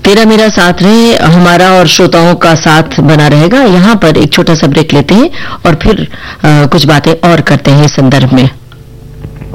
तेरा मेरा साथ रहे, हमारा और श्रोताओं का साथ बना रहेगा। यहाँ पर एक छोटा सा ब्रेक लेते हैं और फिर कुछ बातें और करते हैं इस संदर्भ में।